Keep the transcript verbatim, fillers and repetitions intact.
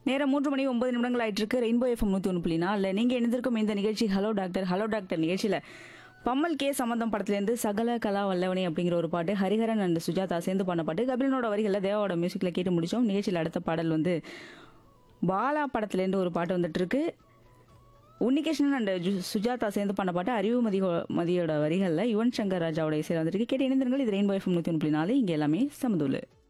நேரம் மூன்று மணி ஒன்பது நிமிடங்கள் ஆயிட்டு இருக்கு. ரெயின்போ எஃப்எம் நூற்றி ஒன்று புள்ளி நாலில் நீங்கள் இணைந்திருக்கும் இந்த நிகழ்ச்சி ஹலோ டாக்டர். ஹலோ டாக்டர் நிகழ்ச்சியில் பம்மல் கே சம்பந்தம் படத்துலேருந்து சகல கலா வல்லவனி அப்படிங்கிற ஒரு பாட்டு, ஹரிஹரன் அண்ட் சுஜாதா சேர்ந்து பண்ண பாட்டு, கபிலனோட வரிகளில் தேவாவோட மியூசிக்கில் கேட்டு முடிச்சோம். நிகழ்ச்சியில் அடுத்த பாடல் வந்து பாலா படத்துலேருந்து ஒரு பாட்டு வந்துட்டு இருக்கு. உன்னிகிருஷ்ணன் அண்ட் சுஜாதா சேர்ந்து பண்ண பாட்டு, அறிவு மதி மதியோட வரிகளில் யுவன் சங்கர் ராஜாவோட இசையில் வந்துருக்கு. கேட்டு இணைந்திருங்கள். இது ரெயின்போ எஃப்எம் நூற்றி ஒன்று புள்ளி நாலு. இங்கே எல்லாமே சமதுள்ளு.